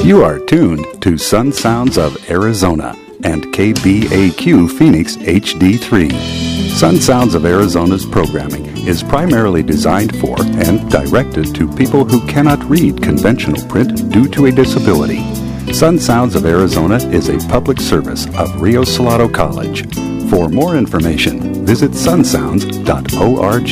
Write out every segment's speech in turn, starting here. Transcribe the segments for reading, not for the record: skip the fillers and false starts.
You are tuned to Sun Sounds of Arizona and KBAQ Phoenix HD3. Sun Sounds of Arizona's programming is primarily designed for and directed to people who cannot read conventional print due to a disability. Sun Sounds of Arizona is a public service of Rio Salado College. For more information, visit sunsounds.org.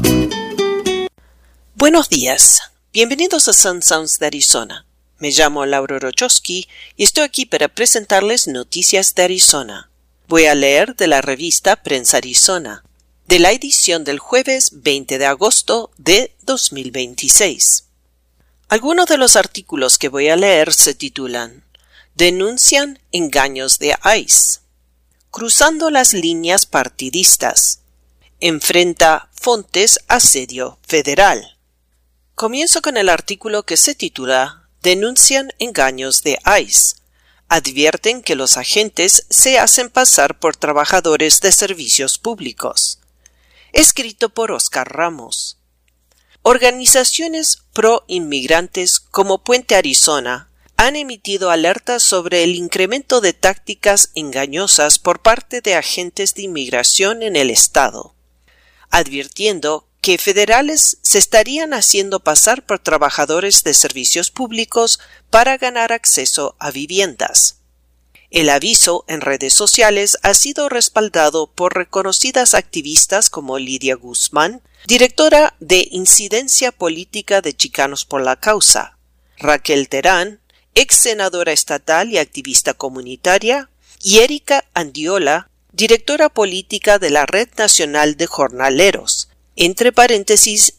Buenos días. Bienvenidos a Sun Sounds de Arizona. Me llamo Laura Rochowski y estoy aquí para presentarles noticias de Arizona. Voy a leer de la revista Prensa Arizona, de la edición del jueves 20 de agosto de 2026. Algunos de los artículos que voy a leer se titulan Denuncian engaños de ICE, Cruzando las líneas partidistas, Enfrenta Fontes asedio federal. Comienzo con el artículo que se titula Denuncian engaños de ICE. Advierten que los agentes se hacen pasar por trabajadores de servicios públicos. Escrito por Oscar Ramos. Organizaciones pro-inmigrantes como Puente Arizona han emitido alertas sobre el incremento de tácticas engañosas por parte de agentes de inmigración en el estado, advirtiendo que federales se estarían haciendo pasar por trabajadores de servicios públicos para ganar acceso a viviendas. El aviso en redes sociales ha sido respaldado por reconocidas activistas como Lidia Guzmán, directora de Incidencia Política de Chicanos por la Causa, Raquel Terán, ex senadora estatal y activista comunitaria, y Erika Andiola, directora política de la Red Nacional de Jornaleros, entre paréntesis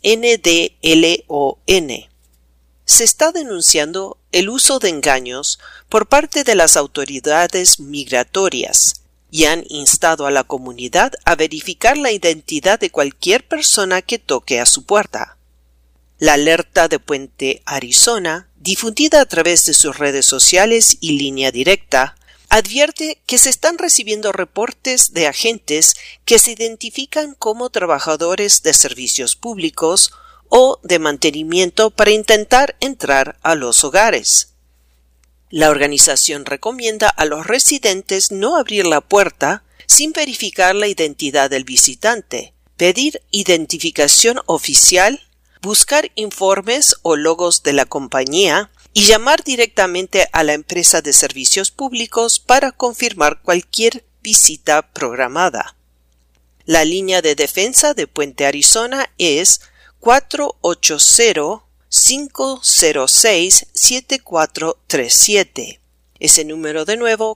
NDLON. Se está denunciando el uso de engaños por parte de las autoridades migratorias y han instado a la comunidad a verificar la identidad de cualquier persona que toque a su puerta. La alerta de Puente Arizona, difundida a través de sus redes sociales y línea directa, advierte que se están recibiendo reportes de agentes que se identifican como trabajadores de servicios públicos o de mantenimiento para intentar entrar a los hogares. La organización recomienda a los residentes no abrir la puerta sin verificar la identidad del visitante, pedir identificación oficial, buscar informes o logos de la compañía y llamar directamente a la empresa de servicios públicos para confirmar cualquier visita programada. La línea de defensa de Puente Arizona es 480-506-7437. Ese número de nuevo,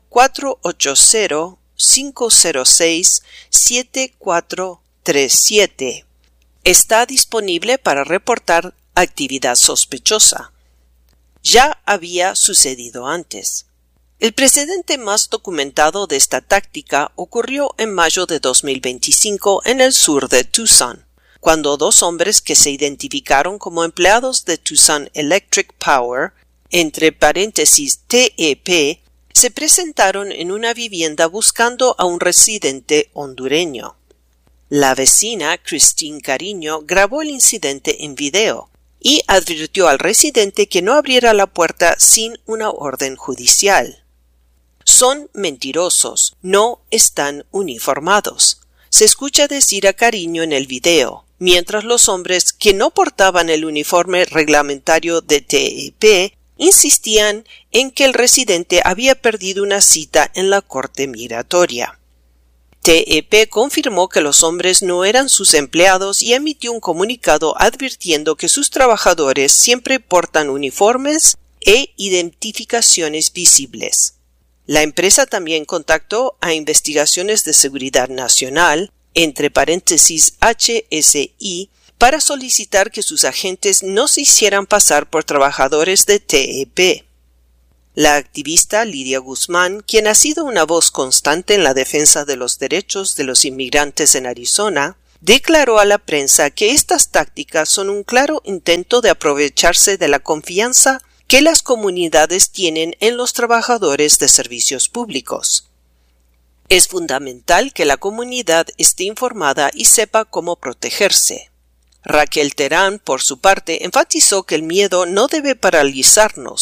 480-506-7437. Está disponible para reportar actividad sospechosa. Ya había sucedido antes. El precedente más documentado de esta táctica ocurrió en mayo de 2025 en el sur de Tucson, cuando dos hombres que se identificaron como empleados de Tucson Electric Power, entre paréntesis TEP, se presentaron en una vivienda buscando a un residente hondureño. La vecina, Christine Cariño, grabó el incidente en video y advirtió al residente que no abriera la puerta sin una orden judicial. Son mentirosos, no están uniformados, se escucha decir a Cariño en el video, mientras los hombres que no portaban el uniforme reglamentario de TEP insistían en que el residente había perdido una cita en la corte migratoria. TEP confirmó que los hombres no eran sus empleados y emitió un comunicado advirtiendo que sus trabajadores siempre portan uniformes e identificaciones visibles. La empresa también contactó a Investigaciones de Seguridad Nacional, entre paréntesis HSI, para solicitar que sus agentes no se hicieran pasar por trabajadores de TEP. La activista Lidia Guzmán, quien ha sido una voz constante en la defensa de los derechos de los inmigrantes en Arizona, declaró a la prensa que estas tácticas son un claro intento de aprovecharse de la confianza que las comunidades tienen en los trabajadores de servicios públicos. Es fundamental que la comunidad esté informada y sepa cómo protegerse. Raquel Terán, por su parte, enfatizó que el miedo no debe paralizarnos.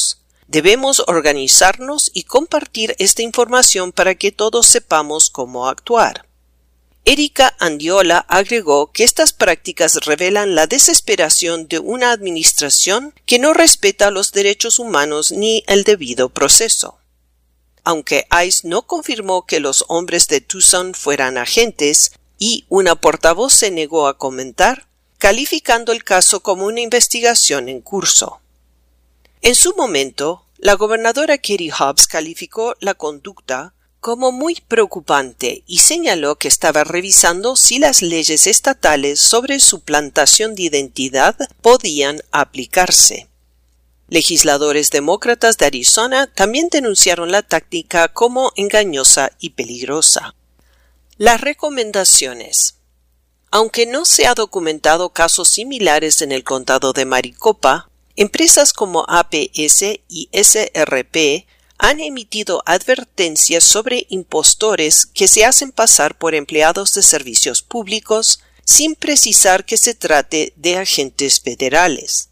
Debemos organizarnos y compartir esta información para que todos sepamos cómo actuar. Erika Andiola agregó que estas prácticas revelan la desesperación de una administración que no respeta los derechos humanos ni el debido proceso. Aunque ICE no confirmó que los hombres de Tucson fueran agentes y una portavoz se negó a comentar, calificando el caso como una investigación en curso. En su momento, la gobernadora Katie Hobbs calificó la conducta como muy preocupante y señaló que estaba revisando si las leyes estatales sobre suplantación de identidad podían aplicarse. Legisladores demócratas de Arizona también denunciaron la táctica como engañosa y peligrosa. Las recomendaciones. Aunque no se ha documentado casos similares en el condado de Maricopa, empresas como APS y SRP han emitido advertencias sobre impostores que se hacen pasar por empleados de servicios públicos sin precisar que se trate de agentes federales.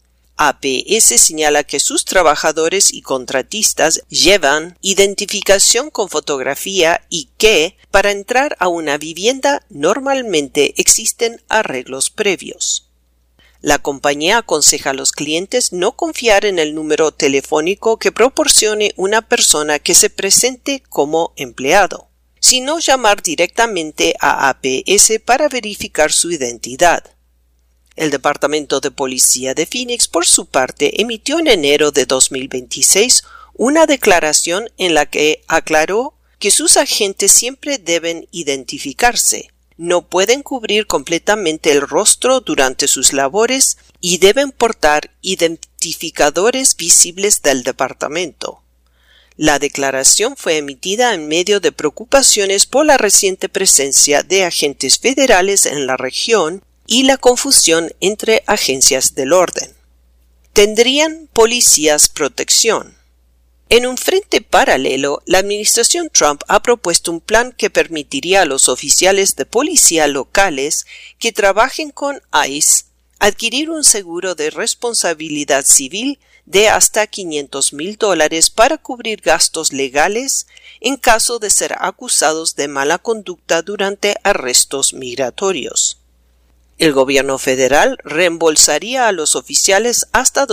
APS señala que sus trabajadores y contratistas llevan identificación con fotografía y que, para entrar a una vivienda, normalmente existen arreglos previos. La compañía aconseja a los clientes no confiar en el número telefónico que proporcione una persona que se presente como empleado, sino llamar directamente a APS para verificar su identidad. El Departamento de Policía de Phoenix, por su parte, emitió en enero de 2026 una declaración en la que aclaró que sus agentes siempre deben identificarse, no pueden cubrir completamente el rostro durante sus labores y deben portar identificadores visibles del departamento. La declaración fue emitida en medio de preocupaciones por la reciente presencia de agentes federales en la región y la confusión entre agencias del orden. ¿Tendrían policías protección? En un frente paralelo, la administración Trump ha propuesto un plan que permitiría a los oficiales de policía locales que trabajen con ICE adquirir un seguro de responsabilidad civil de hasta $500,000 para cubrir gastos legales en caso de ser acusados de mala conducta durante arrestos migratorios. El gobierno federal reembolsaría a los oficiales hasta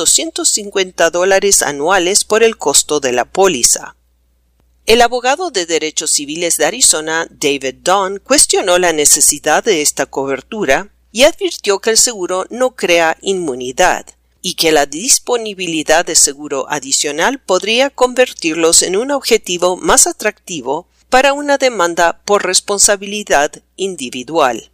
$250 anuales por el costo de la póliza. El abogado de derechos civiles de Arizona, David Dunn, cuestionó la necesidad de esta cobertura y advirtió que el seguro no crea inmunidad y que la disponibilidad de seguro adicional podría convertirlos en un objetivo más atractivo para una demanda por responsabilidad individual.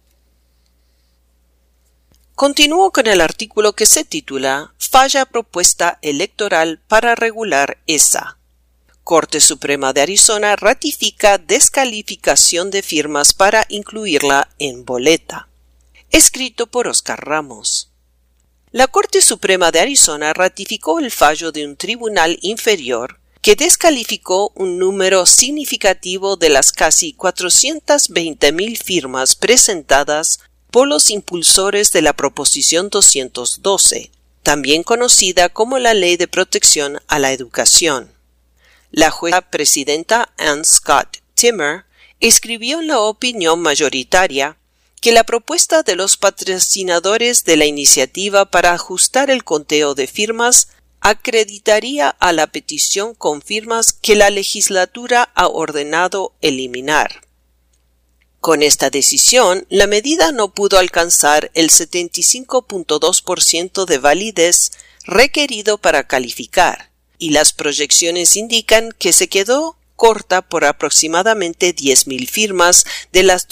Continúo con el artículo que se titula Falla propuesta electoral para regular ESA. Corte Suprema de Arizona ratifica descalificación de firmas para incluirla en boleta. Escrito por Oscar Ramos. La Corte Suprema de Arizona ratificó el fallo de un tribunal inferior que descalificó un número significativo de las casi 420,000 firmas presentadas por los impulsores de la Proposición 212, también conocida como la Ley de Protección a la Educación. La jueza presidenta Ann Scott Timmer escribió en la opinión mayoritaria que la propuesta de los patrocinadores de la iniciativa para ajustar el conteo de firmas acreditaría a la petición con firmas que la legislatura ha ordenado eliminar. Con esta decisión, la medida no pudo alcanzar el 75.2% de validez requerido para calificar, y las proyecciones indican que se quedó corta por aproximadamente 10,000 firmas de las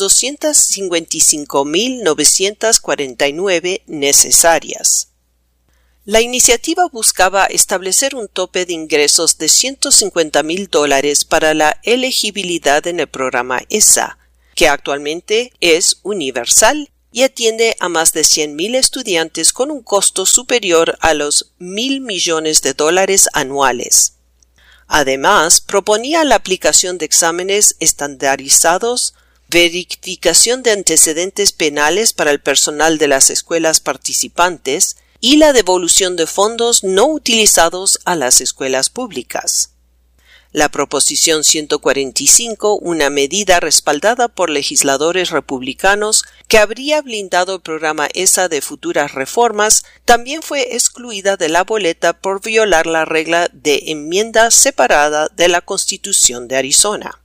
255,949 necesarias. La iniciativa buscaba establecer un tope de ingresos de $150,000 para la elegibilidad en el programa ESA, que actualmente es universal y atiende a más de 100,000 estudiantes con un costo superior a los $1,000 millones anuales. Además, proponía la aplicación de exámenes estandarizados, verificación de antecedentes penales para el personal de las escuelas participantes y la devolución de fondos no utilizados a las escuelas públicas. La Proposición 145, una medida respaldada por legisladores republicanos que habría blindado el programa ESA de futuras reformas, también fue excluida de la boleta por violar la regla de enmienda separada de la Constitución de Arizona.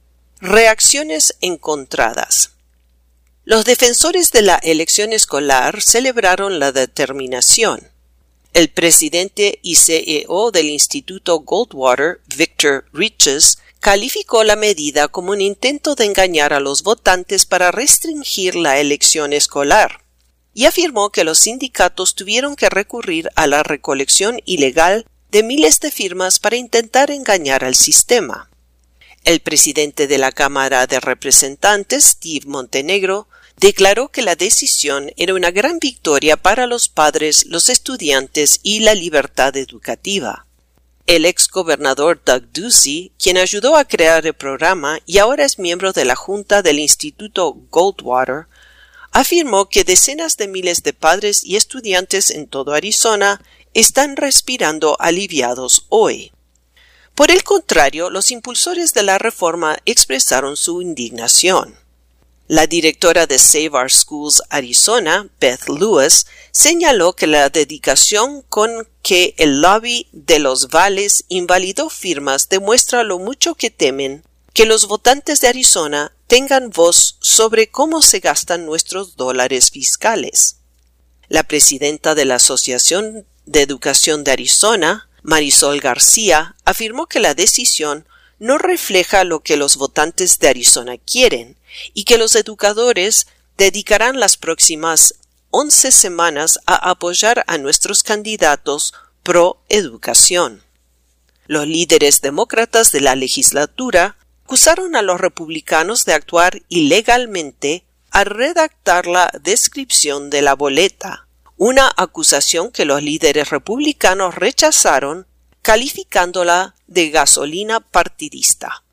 Reacciones encontradas. Los defensores de la elección escolar celebraron la determinación. El presidente y CEO del Instituto Goldwater, Victor Riches, calificó la medida como un intento de engañar a los votantes para restringir la elección escolar y afirmó que los sindicatos tuvieron que recurrir a la recolección ilegal de miles de firmas para intentar engañar al sistema. El presidente de la Cámara de Representantes, Steve Montenegro, declaró que la decisión era una gran victoria para los padres, los estudiantes y la libertad educativa. El exgobernador Doug Ducey, quien ayudó a crear el programa y ahora es miembro de la junta del Instituto Goldwater, afirmó que decenas de miles de padres y estudiantes en todo Arizona están respirando aliviados hoy. Por el contrario, los impulsores de la reforma expresaron su indignación. La directora de Save Our Schools Arizona, Beth Lewis, señaló que la dedicación con que el lobby de los vales invalidó firmas demuestra lo mucho que temen que los votantes de Arizona tengan voz sobre cómo se gastan nuestros dólares fiscales. La presidenta de la Asociación de Educación de Arizona, Marisol García, afirmó que la decisión no refleja lo que los votantes de Arizona quieren y que los educadores dedicarán las próximas 11 semanas a apoyar a nuestros candidatos pro educación. Los líderes demócratas de la legislatura acusaron a los republicanos de actuar ilegalmente al redactar la descripción de la boleta, una acusación que los líderes republicanos rechazaron, calificándola de gasolina partidista.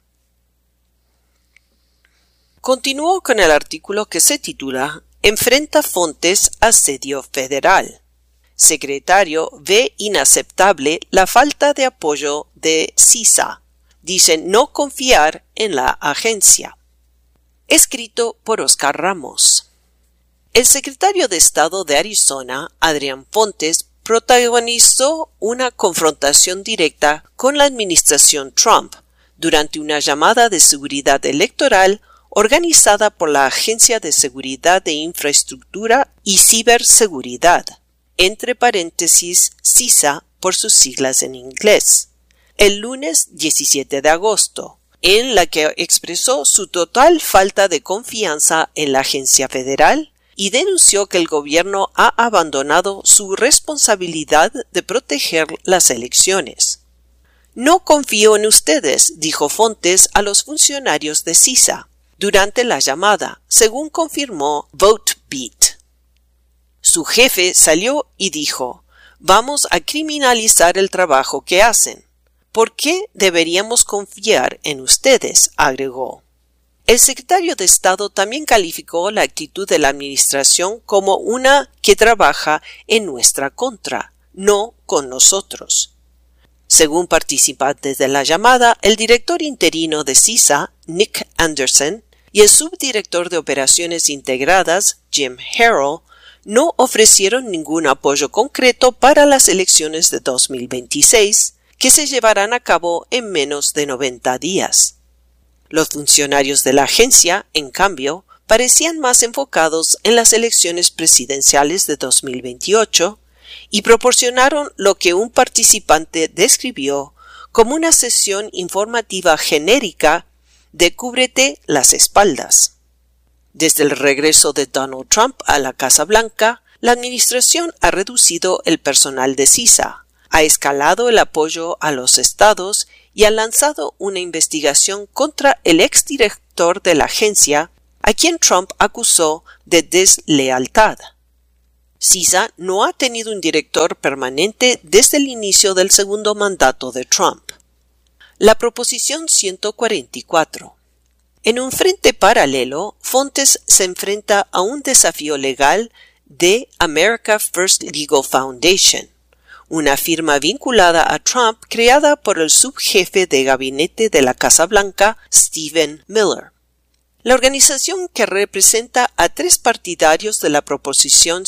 Continuó con el artículo que se titula Enfrenta Fontes a asedio federal. Secretario ve inaceptable la falta de apoyo de CISA. Dice no confiar en la agencia. Escrito por Oscar Ramos. El secretario de Estado de Arizona, Adrián Fontes, protagonizó una confrontación directa con la administración Trump durante una llamada de seguridad electoral organizada por la Agencia de Seguridad de Infraestructura y Ciberseguridad, entre paréntesis CISA por sus siglas en inglés, el lunes 17 de agosto, en la que expresó su total falta de confianza en la agencia federal y denunció que el gobierno ha abandonado su responsabilidad de proteger las elecciones. No confío en ustedes, dijo Fontes a los funcionarios de CISA durante la llamada, según confirmó VoteBeat. Su jefe salió y dijo, vamos a criminalizar el trabajo que hacen. ¿Por qué deberíamos confiar en ustedes?, agregó. El secretario de Estado también calificó la actitud de la administración como una que trabaja en nuestra contra, no con nosotros. Según participantes de la llamada, el director interino de CISA, Nick Anderson, y el subdirector de Operaciones Integradas, Jim Harrell, no ofrecieron ningún apoyo concreto para las elecciones de 2026, que se llevarán a cabo en menos de 90 días. Los funcionarios de la agencia, en cambio, parecían más enfocados en las elecciones presidenciales de 2028 y proporcionaron lo que un participante describió como una sesión informativa genérica de cúbrete las espaldas. Desde el regreso de Donald Trump a la Casa Blanca, la administración ha reducido el personal de CISA, ha escalado el apoyo a los estados y ha lanzado una investigación contra el exdirector de la agencia, a quien Trump acusó de deslealtad. CISA no ha tenido un director permanente desde el inicio del segundo mandato de Trump. La Proposición 144. En un frente paralelo, Fontes se enfrenta a un desafío legal de America First Legal Foundation, una firma vinculada a Trump creada por el subjefe de gabinete de la Casa Blanca, Stephen Miller. La organización, que representa a 3 partidarios de la Proposición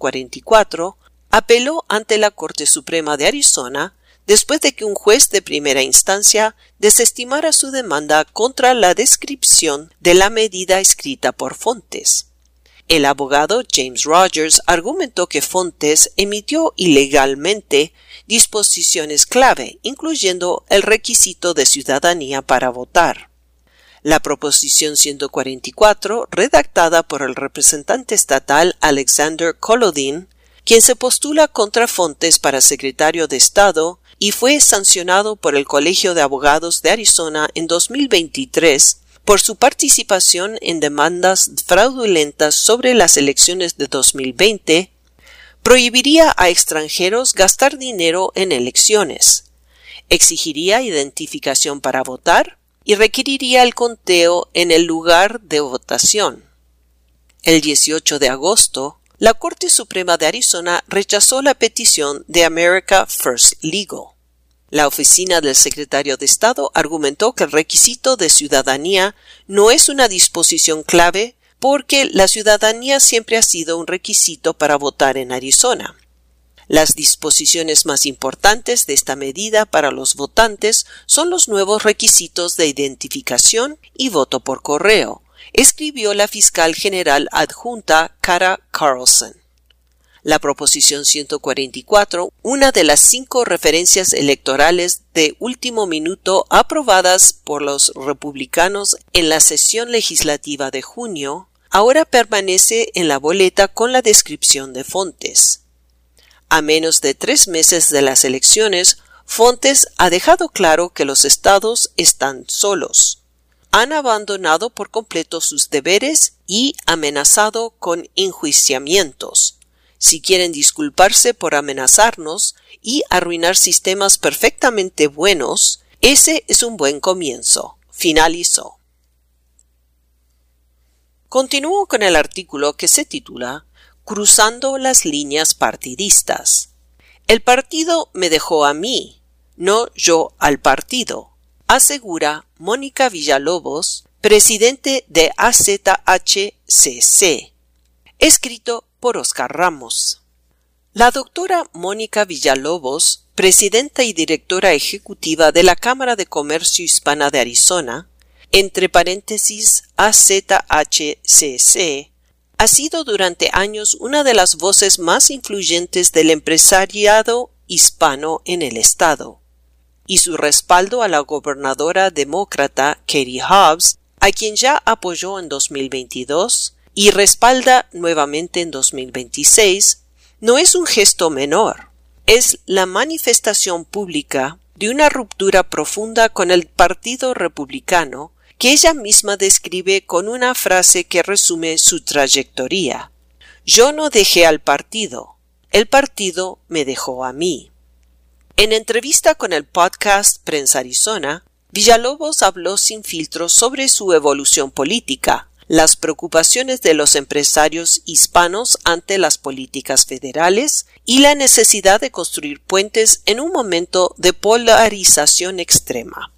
144, apeló ante la Corte Suprema de Arizona después de que un juez de primera instancia desestimara su demanda contra la descripción de la medida escrita por Fontes. El abogado James Rogers argumentó que Fontes emitió ilegalmente disposiciones clave, incluyendo el requisito de ciudadanía para votar. La Proposición 144, redactada por el representante estatal Alexander Kolodin, quien se postula contra Fontes para secretario de Estado y fue sancionado por el Colegio de Abogados de Arizona en 2023 por su participación en demandas fraudulentas sobre las elecciones de 2020, prohibiría a extranjeros gastar dinero en elecciones, exigiría identificación para votar y requeriría el conteo en el lugar de votación. El 18 de agosto, la Corte Suprema de Arizona rechazó la petición de America First Legal. La oficina del secretario de Estado argumentó que el requisito de ciudadanía no es una disposición clave porque la ciudadanía siempre ha sido un requisito para votar en Arizona. Las disposiciones más importantes de esta medida para los votantes son los nuevos requisitos de identificación y voto por correo, escribió la fiscal general adjunta Kara Carlson. La Proposición 144, una de las 5 referencias electorales de último minuto aprobadas por los republicanos en la sesión legislativa de junio, ahora permanece en la boleta con la descripción de Fontes. A menos de 3 meses de las elecciones, Fontes ha dejado claro que los estados están solos. Han abandonado por completo sus deberes y amenazado con enjuiciamientos. Si quieren disculparse por amenazarnos y arruinar sistemas perfectamente buenos, ese es un buen comienzo, finalizó. Continúo con el artículo que se titula Cruzando las líneas partidistas. El partido me dejó a mí, no yo al partido, asegura Mónica Villalobos, presidente de AZHCC. Escrito por Oscar Ramos. La doctora Mónica Villalobos, presidenta y directora ejecutiva de la Cámara de Comercio Hispana de Arizona, entre paréntesis AZHCC, ha sido durante años una de las voces más influyentes del empresariado hispano en el estado, y su respaldo a la gobernadora demócrata Katie Hobbs, a quien ya apoyó en 2022, y respalda nuevamente en 2026, no es un gesto menor. Es la manifestación pública de una ruptura profunda con el Partido Republicano que ella misma describe con una frase que resume su trayectoria. Yo no dejé al partido, el partido me dejó a mí. En entrevista con el podcast Prensa Arizona, Villalobos habló sin filtros sobre su evolución política, las preocupaciones de los empresarios hispanos ante las políticas federales y la necesidad de construir puentes en un momento de polarización extrema.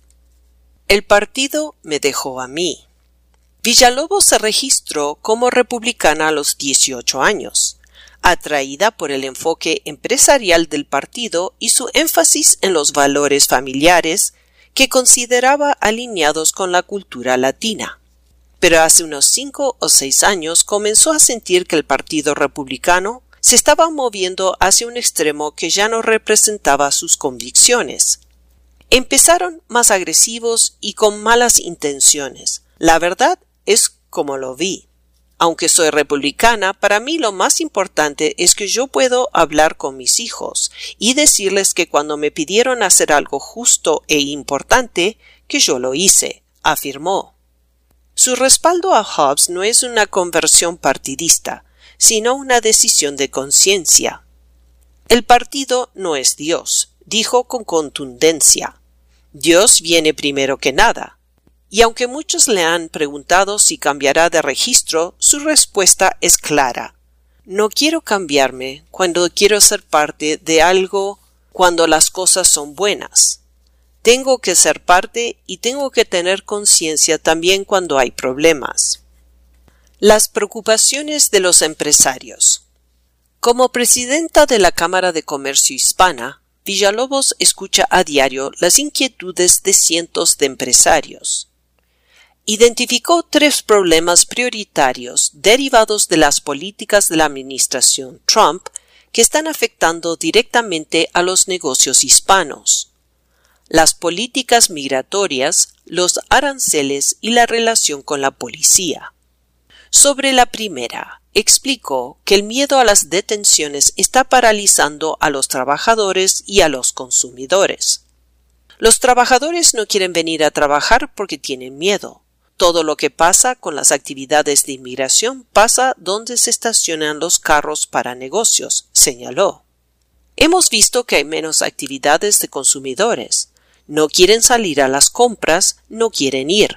El partido me dejó a mí. Villalobos se registró como republicana a los 18 años, atraída por el enfoque empresarial del partido y su énfasis en los valores familiares que consideraba alineados con la cultura latina. Pero hace unos 5 o 6 años comenzó a sentir que el Partido Republicano se estaba moviendo hacia un extremo que ya no representaba sus convicciones. Empezaron más agresivos y con malas intenciones. La verdad es como lo vi. Aunque soy republicana, para mí lo más importante es que yo puedo hablar con mis hijos y decirles que cuando me pidieron hacer algo justo e importante, que yo lo hice, afirmó. Su respaldo a Hobbs no es una conversión partidista, sino una decisión de conciencia. El partido no es Dios, dijo con contundencia. Dios viene primero que nada. Y aunque muchos le han preguntado si cambiará de registro, su respuesta es clara. No quiero cambiarme cuando quiero ser parte de algo cuando las cosas son buenas. Tengo que ser parte y tengo que tener conciencia también cuando hay problemas. Las preocupaciones de los empresarios. Como presidenta de la Cámara de Comercio Hispana, Villalobos escucha a diario las inquietudes de cientos de empresarios. Identificó 3 problemas prioritarios derivados de las políticas de la administración Trump que están afectando directamente a los negocios hispanos: las políticas migratorias, los aranceles y la relación con la policía. Sobre la primera, explicó que el miedo a las detenciones está paralizando a los trabajadores y a los consumidores. Los trabajadores no quieren venir a trabajar porque tienen miedo. Todo lo que pasa con las actividades de inmigración pasa donde se estacionan los carros para negocios, señaló. Hemos visto que hay menos actividades de consumidores. No quieren salir a las compras, no quieren ir.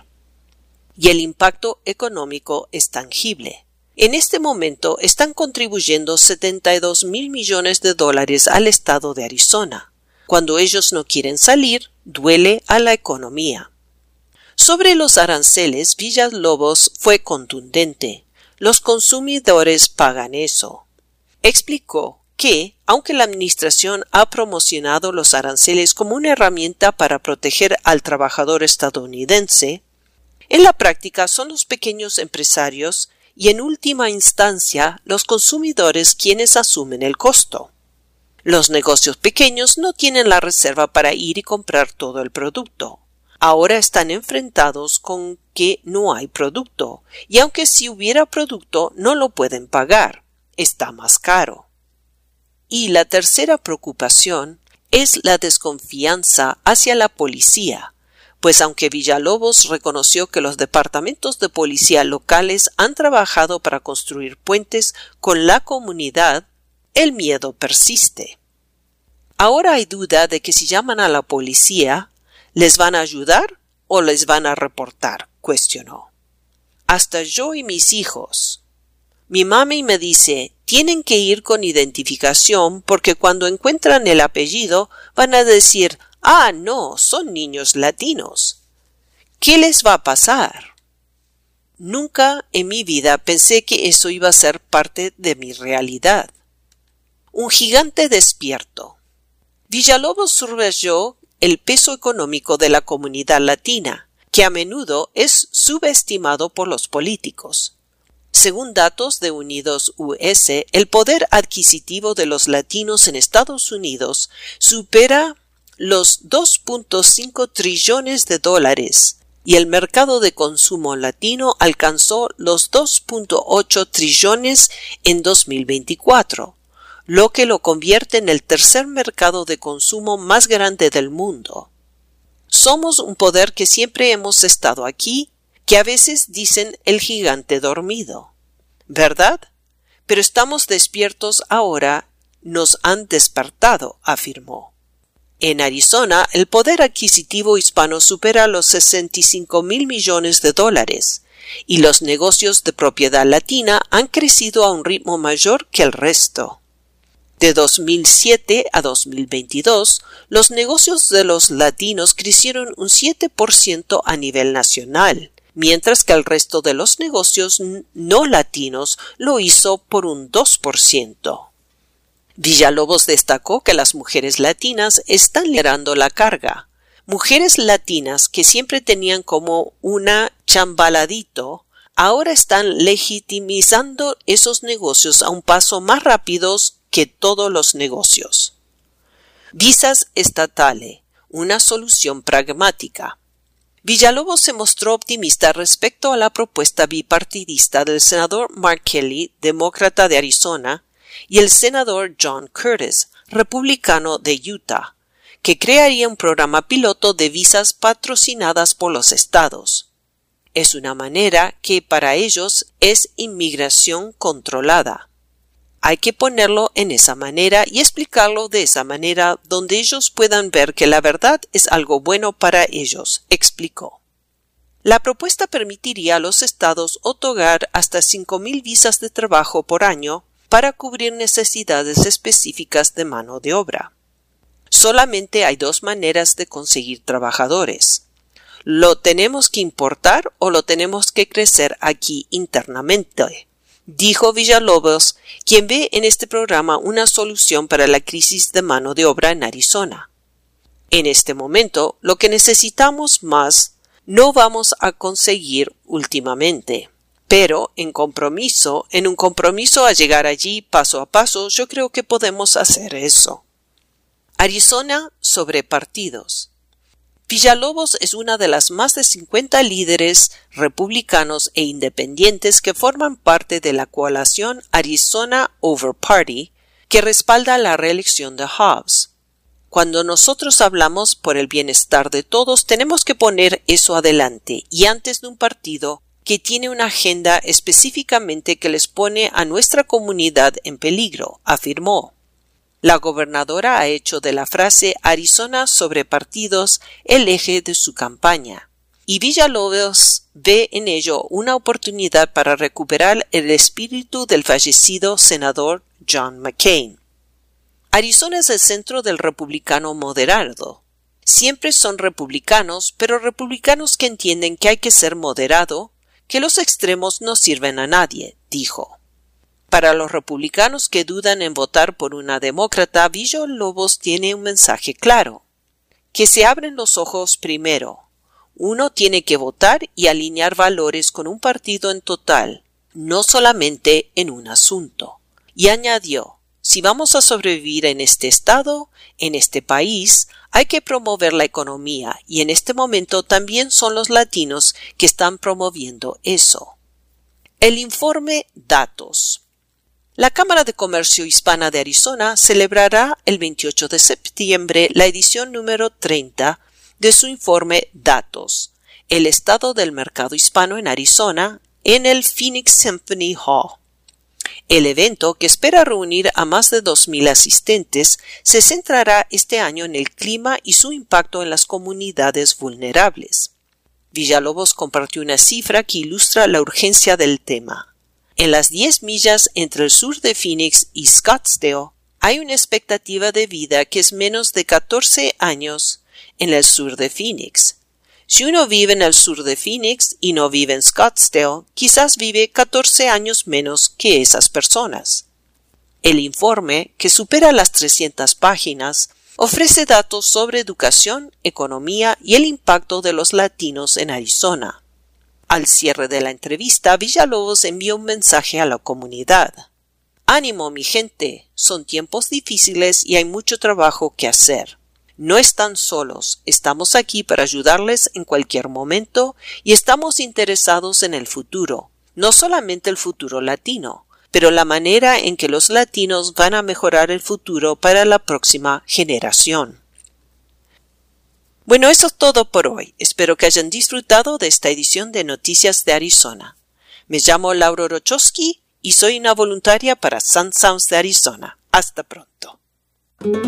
Y el impacto económico es tangible. En este momento están contribuyendo $72,000 millones al estado de Arizona. Cuando ellos no quieren salir, duele a la economía. Sobre los aranceles, Villalobos fue contundente. Los consumidores pagan eso. Explicó que, aunque la administración ha promocionado los aranceles como una herramienta para proteger al trabajador estadounidense, en la práctica son los pequeños empresarios y, en última instancia, los consumidores quienes asumen el costo. Los negocios pequeños no tienen la reserva para ir y comprar todo el producto. Ahora están enfrentados con que no hay producto, y aunque si hubiera producto no lo pueden pagar, está más caro. Y la tercera preocupación es la desconfianza hacia la policía, pues aunque Villalobos reconoció que los departamentos de policía locales han trabajado para construir puentes con la comunidad, el miedo persiste. Ahora hay duda de que si llaman a la policía, ¿les van a ayudar o les van a reportar?, cuestionó. Hasta yo y mis hijos. Mi mami me dice, tienen que ir con identificación porque cuando encuentran el apellido van a decir, ah, no, son niños latinos. ¿Qué les va a pasar? Nunca en mi vida pensé que eso iba a ser parte de mi realidad. Un gigante despierto. Villalobos subrayó el peso económico de la comunidad latina, que a menudo es subestimado por los políticos. Según datos de Unidos US, el poder adquisitivo de los latinos en Estados Unidos supera los $2.5 trillones y el mercado de consumo latino alcanzó los 2.8 trillones en 2024. Lo que lo convierte en el tercer mercado de consumo más grande del mundo. Somos un poder que siempre hemos estado aquí, que a veces dicen el gigante dormido. ¿Verdad? Pero estamos despiertos ahora, nos han despertado, afirmó. En Arizona, el poder adquisitivo hispano supera los $65,000 millones y los negocios de propiedad latina han crecido a un ritmo mayor que el resto. De 2007 a 2022, los negocios de los latinos crecieron un 7% a nivel nacional, mientras que el resto de los negocios no latinos lo hizo por un 2%. Villalobos destacó que las mujeres latinas están liderando la carga. Mujeres latinas que siempre tenían como una chambaladito, ahora están legitimizando esos negocios a un paso más rápido que todos los negocios. Visas estatales, una solución pragmática. Villalobos se mostró optimista respecto a la propuesta bipartidista del senador Mark Kelly, demócrata de Arizona, y el senador John Curtis, republicano de Utah, que crearía un programa piloto de visas patrocinadas por los estados. Es una manera que para ellos es inmigración controlada. Hay que ponerlo en esa manera y explicarlo de esa manera donde ellos puedan ver que la verdad es algo bueno para ellos, explicó. La propuesta permitiría a los estados otorgar hasta 5,000 visas de trabajo por año para cubrir necesidades específicas de mano de obra. Solamente hay dos maneras de conseguir trabajadores. ¿Lo tenemos que importar o lo tenemos que crecer aquí internamente?, dijo Villalobos, quien ve en este programa una solución para la crisis de mano de obra en Arizona. En este momento, lo que necesitamos más no vamos a conseguir últimamente, pero en un compromiso a llegar allí paso a paso, yo creo que podemos hacer eso. Arizona sobre partidos. Villalobos es una de las más de 50 líderes republicanos e independientes que forman parte de la coalición Arizona Over Party, que respalda la reelección de Hobbs. Cuando nosotros hablamos por el bienestar de todos, tenemos que poner eso adelante y antes de un partido que tiene una agenda específicamente que les pone a nuestra comunidad en peligro, afirmó. La gobernadora ha hecho de la frase Arizona sobre partidos el eje de su campaña, y Villalobos ve en ello una oportunidad para recuperar el espíritu del fallecido senador John McCain. Arizona es el centro del republicano moderado. Siempre son republicanos, pero republicanos que entienden que hay que ser moderado, que los extremos no sirven a nadie, dijo. Para los republicanos que dudan en votar por una demócrata, Villalobos tiene un mensaje claro. Que se abren los ojos primero. Uno tiene que votar y alinear valores con un partido en total, no solamente en un asunto. Y añadió, si vamos a sobrevivir en este estado, en este país, hay que promover la economía y en este momento también son los latinos que están promoviendo eso. El informe Datos. La Cámara de Comercio Hispana de Arizona celebrará el 28 de septiembre la edición número 30 de su informe Datos, el estado del mercado hispano en Arizona, en el Phoenix Symphony Hall. El evento, que espera reunir a más de 2,000 asistentes, se centrará este año en el clima y su impacto en las comunidades vulnerables. Villalobos compartió una cifra que ilustra la urgencia del tema. En las 10 millas entre el sur de Phoenix y Scottsdale, hay una expectativa de vida que es menos de 14 años en el sur de Phoenix. Si uno vive en el sur de Phoenix y no vive en Scottsdale, quizás vive 14 años menos que esas personas. El informe, que supera las 300 páginas, ofrece datos sobre educación, economía y el impacto de los latinos en Arizona. Al cierre de la entrevista, Villalobos envió un mensaje a la comunidad. Ánimo, mi gente, son tiempos difíciles y hay mucho trabajo que hacer. No están solos, estamos aquí para ayudarles en cualquier momento y estamos interesados en el futuro, no solamente el futuro latino, pero la manera en que los latinos van a mejorar el futuro para la próxima generación. Bueno, eso es todo por hoy. Espero que hayan disfrutado de esta edición de Noticias de Arizona. Me llamo Laura Rochowski y soy una voluntaria para Sun Sounds de Arizona. Hasta pronto.